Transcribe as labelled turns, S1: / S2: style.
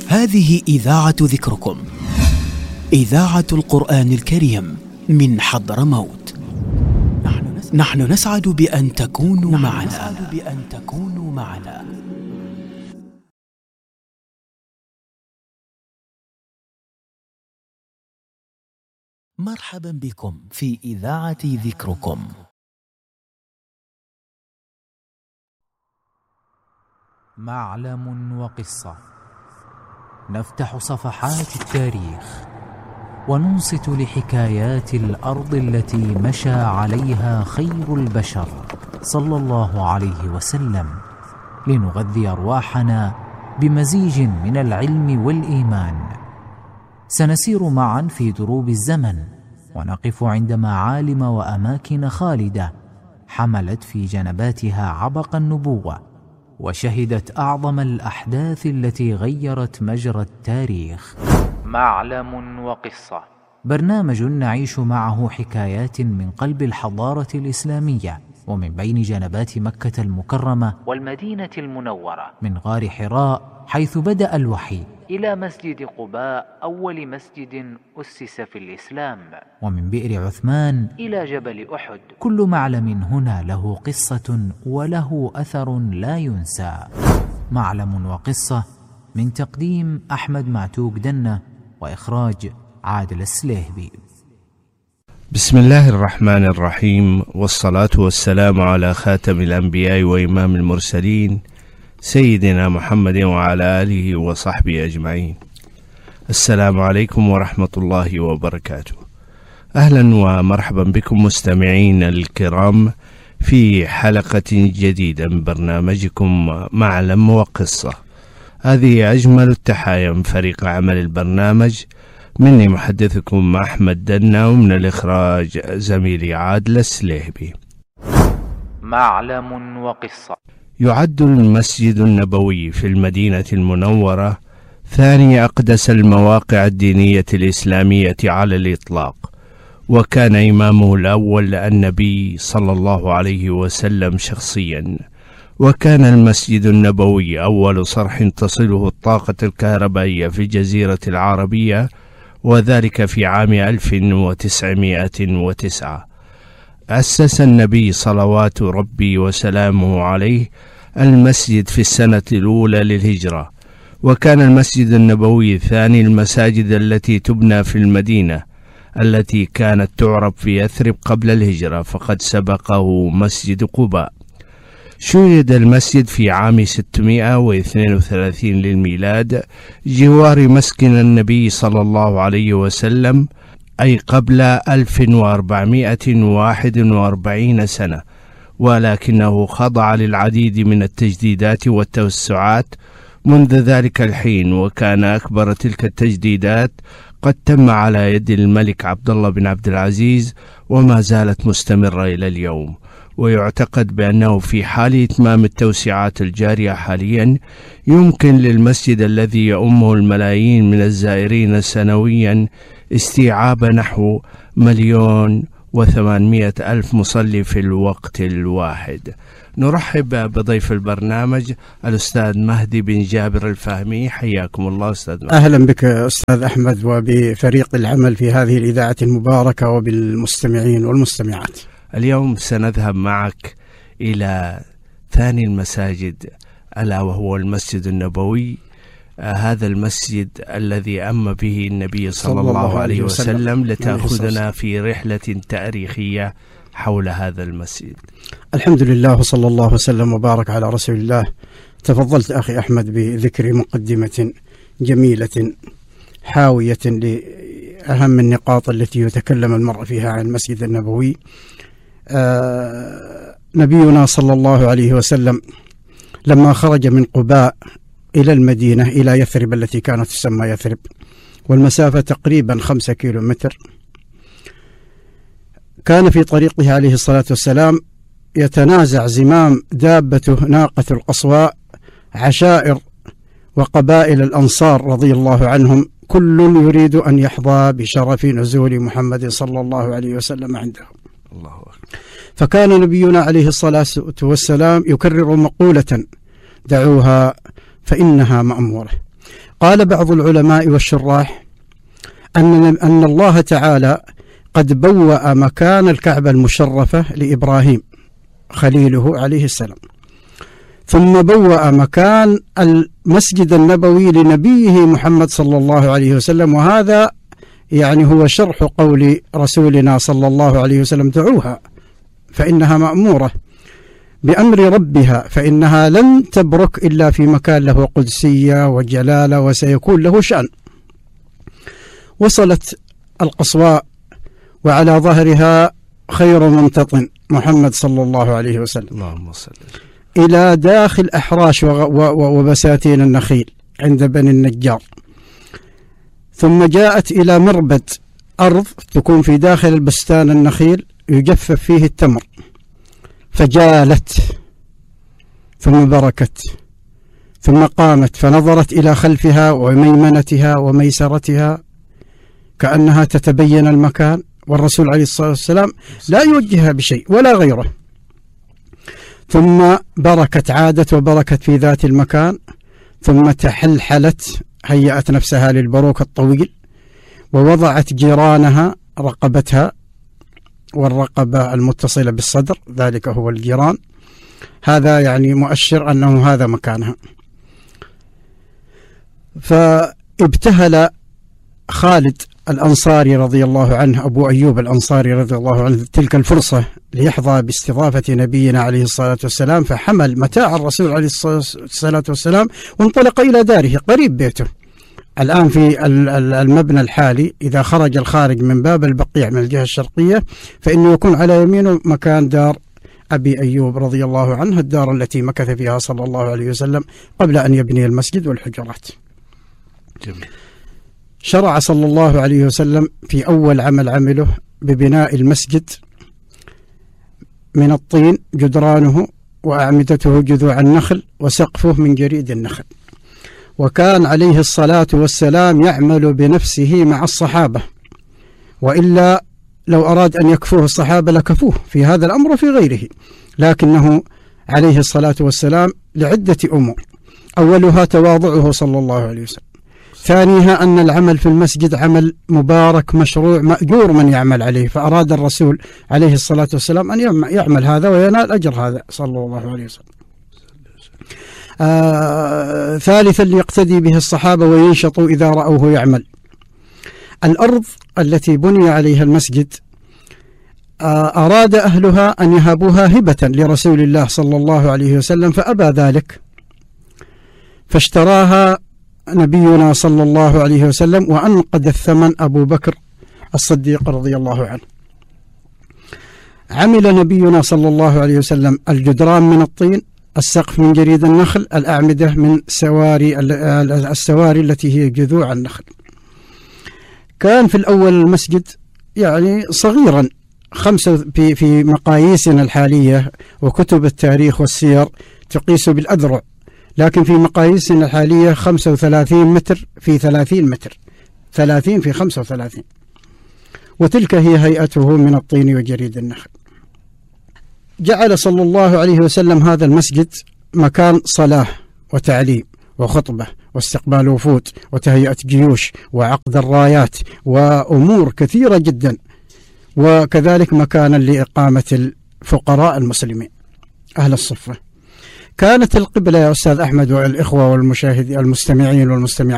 S1: هذه إذاعة ذكركم، إذاعة القرآن الكريم من حضرموت. نحن نسعد بأن تكونوا معنا. مرحبا بكم في إذاعة ذكركم.
S2: معلم وقصة، نفتح صفحات التاريخ وننصت لحكايات الأرض التي مشى عليها خير البشر صلى الله عليه وسلم، لنغذي أرواحنا بمزيج من العلم والإيمان. سنسير معا في دروب الزمن ونقف عند معالم وأماكن خالدة حملت في جنباتها عبق النبوة، وشهدت أعظم الأحداث التي غيرت مجرى التاريخ. معلم وقصة، برنامج نعيش معه حكايات من قلب الحضارة الإسلامية ومن بين جنبات مكة المكرمة والمدينة المنورة، من غار حراء حيث بدأ الوحي إلى مسجد قباء أول مسجد أسس في الإسلام، ومن بئر عثمان إلى جبل أحد. كل معلم هنا له قصة وله أثر لا ينسى. معلم وقصة، من تقديم أحمد معتوق دنة وإخراج عادل السليهبي.
S3: بسم الله الرحمن الرحيم، والصلاة والسلام على خاتم الأنبياء وإمام المرسلين سيدنا محمد وعلى آله وصحبه أجمعين. السلام عليكم ورحمة الله وبركاته. أهلا ومرحبا بكم مستمعين الكرام في حلقة جديدة من برنامجكم معلم وقصة. هذه أجمل التحايا من فريق عمل البرنامج، مني محدثكم أحمد دنة، ومن الإخراج زميلي عادل السليهبي.
S2: معلم وقصة.
S3: يعد المسجد النبوي في المدينة المنورة ثاني أقدس المواقع الدينية الإسلامية على الإطلاق، وكان إمامه الأول النبي صلى الله عليه وسلم شخصيا. وكان المسجد النبوي أول صرح تصله الطاقة الكهربائية في الجزيرة العربية، وذلك في عام 1909. أسس النبي صلوات ربي وسلامه عليه المسجد في السنة الأولى للهجرة، وكان المسجد النبوي ثاني المساجد التي تبنى في المدينة التي كانت تعرف في يثرب قبل الهجرة، فقد سبقه مسجد قباء. شيد المسجد في عام 632 للميلاد جوار مسكن النبي صلى الله عليه وسلم، أي قبل 1441 سنة، ولكنه خضع للعديد من التجديدات والتوسعات منذ ذلك الحين، وكان أكبر تلك التجديدات قد تم على يد الملك عبد الله بن عبد العزيز، وما زالت مستمرة إلى اليوم. ويعتقد بأنه في حال إتمام التوسعات الجارية حاليا يمكن للمسجد الذي يؤمه الملايين من الزائرين سنويا استيعاب نحو 1,800,000 مصلي في الوقت الواحد. نرحب بضيف البرنامج الأستاذ مهدي بن جابر الفهمي. حياكم الله أستاذ مهدي.
S4: أهلا بك أستاذ أحمد وبفريق العمل في هذه الإذاعة المباركة وبالمستمعين والمستمعات.
S3: اليوم سنذهب معك إلى ثاني المساجد، ألا وهو المسجد النبوي. هذا المسجد الذي أم به النبي صلى الله عليه وسلم، لتأخذنا في رحلة تاريخية حول هذا المسجد.
S4: الحمد لله وصلى الله وسلم وبارك على رسول الله. تفضلت أخي أحمد بذكر مقدمة جميلة حاوية لأهم النقاط التي يتكلم المرء فيها عن المسجد النبوي. نبينا صلى الله عليه وسلم لما خرج من قباء إلى المدينة إلى يثرب التي كانت تسمى يثرب، والمسافة تقريبا 5 كيلومتر، كان في طريقه عليه الصلاة والسلام يتنازع زمام دابته ناقة القصواء عشائر وقبائل الأنصار رضي الله عنهم، كل يريد أن يحظى بشرف نزول محمد صلى الله عليه وسلم عندهم.
S3: الله أكبر.
S4: فكان نبينا عليه الصلاة والسلام يكرر مقولة: دعوها فإنها مأمورة. قال بعض العلماء والشراح أن الله تعالى قد بوأ مكان الكعبة المشرفة لإبراهيم خليله عليه السلام، ثم بوأ مكان المسجد النبوي لنبيه محمد صلى الله عليه وسلم. وهذا يعني هو شرح قول رسولنا صلى الله عليه وسلم: دعوها فإنها مأمورة بأمر ربها فإنها لن تبرك إلا في مكان له قدسية وجلالة وسيكون له شأن. وصلت القصواء وعلى ظهرها خير ممتطن محمد صلى الله عليه وسلم
S3: اللهم صل
S4: إلى داخل أحراش وبساتين النخيل عند بني النجار، ثم جاءت إلى مربد أرض تكون في داخل البستان النخيل يجفف فيه التمر، فجالت ثم بركت، ثم قامت فنظرت إلى خلفها وميمنتها وميسرتها كأنها تتبين المكان، والرسول عليه الصلاة والسلام لا يوجهها بشيء ولا غيره. ثم بركت، عادت وبركت في ذات المكان، ثم تحلحلت، هيأت نفسها للبروك الطويل، ووضعت جيرانها رقبتها، والرقبة المتصلة بالصدر ذلك هو الجيران، هذا يعني مؤشر أنه هذا مكانها. فابتهل خالد الأنصاري رضي الله عنه، أبو أيوب الأنصاري رضي الله عنه، تلك الفرصة ليحظى باستضافة نبينا عليه الصلاة والسلام، فحمل متاع الرسول عليه الصلاة والسلام وانطلق إلى داره قريب بيته. الآن في المبنى الحالي إذا خرج الخارج من باب البقيع من الجهة الشرقية فإنه يكون على يمينه مكان دار أبي أيوب رضي الله عنه، الدار التي مكث فيها صلى الله عليه وسلم قبل أن يبني المسجد والحجرات.
S3: جميل.
S4: شرع صلى الله عليه وسلم في أول عمل عمله ببناء المسجد من الطين، جدرانه وأعمدته جذوع النخل وسقفه من جريد النخل. وكان عليه الصلاة والسلام يعمل بنفسه مع الصحابة، وإلا لو أراد أن يكفوه الصحابة لكفوه في هذا الأمر وفي غيره، لكنه عليه الصلاة والسلام لعدة أمور: أولها تواضعه صلى الله عليه وسلم، ثانيها أن العمل في المسجد عمل مبارك مشروع مأجور من يعمل عليه، فأراد الرسول عليه الصلاة والسلام أن يعمل هذا وينال أجر هذا صلى الله عليه وسلم. ثالثا ليقتدي به الصحابة وينشطوا إذا رأوه يعمل. الأرض التي بني عليها المسجد أراد أهلها أن يهبوها هبة لرسول الله صلى الله عليه وسلم فأبى ذلك، فاشتراها نبينا صلى الله عليه وسلم وأنقذ الثمن أبو بكر الصديق رضي الله عنه. عمل نبينا صلى الله عليه وسلم الجدران من الطين، السقف من جريد النخل، الأعمدة من السواري التي هي جذوع النخل. كان في الأول المسجد يعني صغيرا، في مقاييسنا الحالية وكتب التاريخ والسير تقيس بالأذرع، لكن في مقاييسنا الحالية 35 متر في 30 متر، 30 في 35، وتلك هي هيئته من الطين وجريد النخل. جعل صلى الله عليه وسلم هذا المسجد مكان صلاة وتعليم وخطبة واستقبال وفود وتهيئة جيوش وعقد الرايات وأمور كثيرة جدا، وكذلك مكانا لإقامة الفقراء المسلمين أهل الصفة. كانت القبلة يا أستاذ أحمد والإخوة والمشاهدين المستمعين والمستمعات